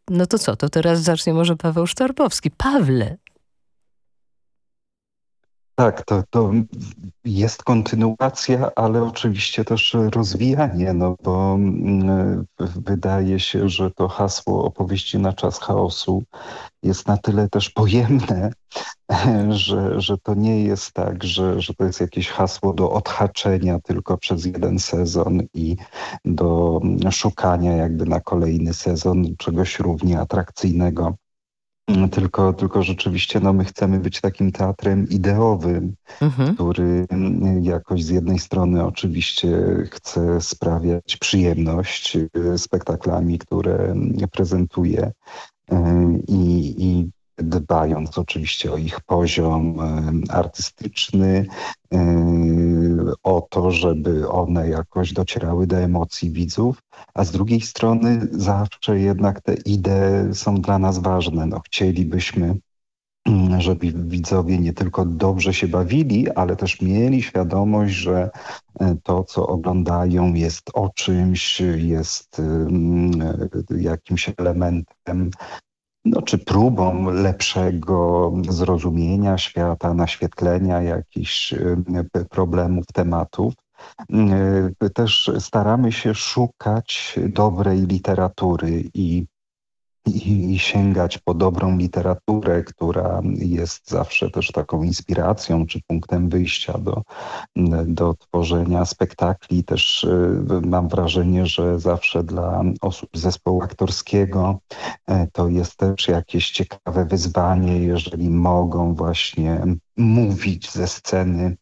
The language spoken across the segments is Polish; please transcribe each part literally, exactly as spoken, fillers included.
no to co, to teraz zacznie może Paweł Sztarbowski. Pawle. Tak, to, to jest kontynuacja, ale oczywiście też rozwijanie, no bo mm, wydaje się, że to hasło opowieści na czas chaosu jest na tyle też pojemne, że, że to nie jest tak, że, że to jest jakieś hasło do odhaczenia tylko przez jeden sezon i do szukania jakby na kolejny sezon czegoś równie atrakcyjnego. Tylko, tylko rzeczywiście no, my chcemy być takim teatrem ideowym, Mhm. który jakoś z jednej strony oczywiście chce sprawiać przyjemność e, spektaklami, które prezentuje e, i, i dbając oczywiście o ich poziom e, artystyczny, e, o to, żeby one jakoś docierały do emocji widzów, a z drugiej strony zawsze jednak te idee są dla nas ważne. No, chcielibyśmy, mm, żeby widzowie nie tylko dobrze się bawili, ale też mieli świadomość, że e, to, co oglądają, jest o czymś, jest mm, e, jakimś elementem, no, czy próbą lepszego zrozumienia świata, naświetlenia jakichś e, p- problemów, tematów. E, Też staramy się szukać dobrej literatury i i, i sięgać po dobrą literaturę, która jest zawsze też taką inspiracją czy punktem wyjścia do, do tworzenia spektakli. Też y, mam wrażenie, że zawsze dla osób z zespołu aktorskiego e, to jest też jakieś ciekawe wyzwanie, jeżeli mogą właśnie mówić ze sceny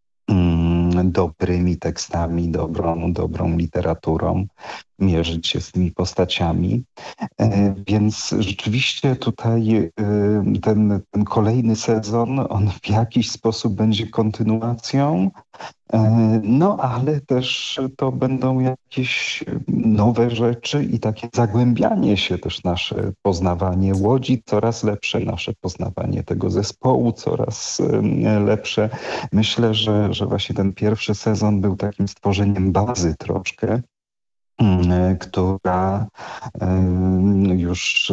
mm, dobrymi tekstami, dobrą, dobrą literaturą, mierzyć się z tymi postaciami. E, Więc rzeczywiście tutaj e, ten, ten kolejny sezon, on w jakiś sposób będzie kontynuacją, e, no ale też to będą jakieś nowe rzeczy i takie zagłębianie się też nasze poznawanie Łodzi coraz lepsze, nasze poznawanie tego zespołu coraz e, lepsze. Myślę, że, że właśnie ten pierwszy sezon był takim stworzeniem bazy troszkę, mm, która em, już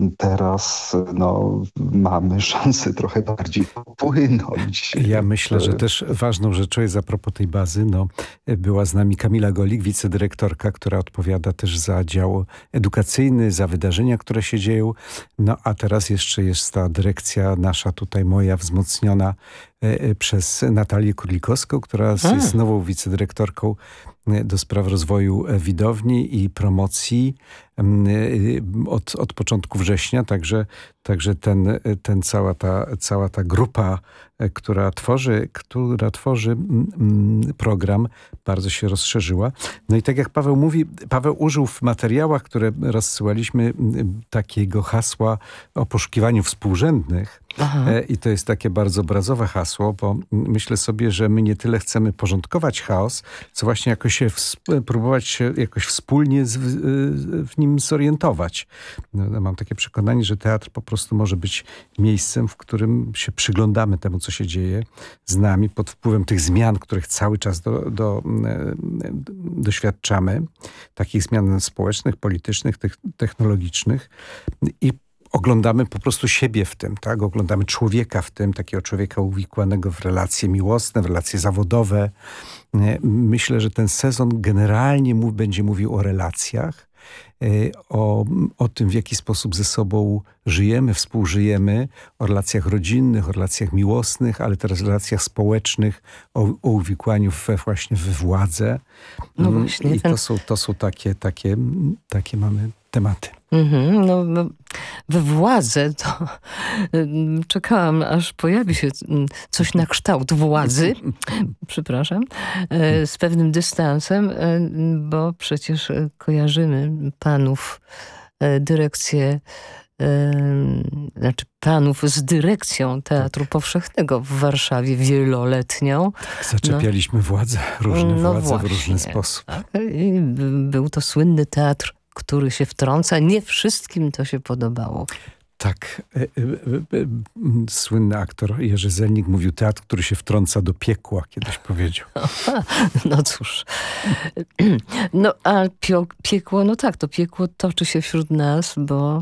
teraz no, mamy szansę trochę bardziej popłynąć. Ja myślę, że w- też ważną rzeczą jest a propos tej bazy, no, była z nami Kamila Golik, wicedyrektorka, która odpowiada też za dział edukacyjny, za wydarzenia, które się dzieją. No a teraz jeszcze jest ta dyrekcja nasza tutaj, moja, wzmocniona e, e, przez Natalię Kurlikowską, która jest A. jest nową wicedyrektorką e, do spraw rozwoju e, widowni i promocji em, e, od, od początku września, także, także ten, e, ten cała, ta, cała ta grupa, e, która tworzy, która tworzy mm, mm, program, bardzo się rozszerzyła. No i tak jak Paweł mówi, Paweł użył w materiałach, które rozsyłaliśmy, mm, takiego hasła o poszukiwaniu współrzędnych. Aha. E, I to jest takie bardzo obrazowe hasło, bo mm, myślę sobie, że my nie tyle chcemy porządkować chaos, co właśnie jakoś się ws- próbować się jakoś wspólnie z, w, w nim zorientować. No, no, mam takie przekonanie, że teatr po prostu może być miejscem, w którym się przyglądamy temu, co się dzieje z nami pod wpływem tych zmian, których cały czas do, do, e, doświadczamy, takich zmian społecznych, politycznych, tych, technologicznych i oglądamy po prostu siebie w tym, tak? Oglądamy człowieka w tym, takiego człowieka uwikłanego w relacje miłosne, w relacje zawodowe. Nie, myślę, że ten sezon generalnie mów, będzie mówił o relacjach, e, o, o tym, w jaki sposób ze sobą żyjemy, współżyjemy, o relacjach rodzinnych, o relacjach miłosnych, ale teraz relacjach społecznych, o, o uwikłaniu we, właśnie we władzę. No Mm, właśnie, I ten- to są, to są takie, takie, takie mamy tematy. Mhm, no, no, we władzę to mm, czekałam, aż pojawi się mm, coś na kształt władzy, przepraszam, e, z pewnym dystansem, e, bo przecież e, kojarzymy panów e, dyrekcję, e, znaczy panów z dyrekcją Teatru Powszechnego w Warszawie wieloletnią. Zaczepialiśmy władzę, różne No władze w właśnie, różny sposób. tak. I b- był to słynny teatr, który się wtrąca. Nie wszystkim to się podobało. Tak. e, e, e, e, Słynny aktor Jerzy Zelnik mówił: teatr, który się wtrąca do piekła, kiedyś powiedział. No cóż. No a pio- piekło, no tak, to piekło toczy się wśród nas, bo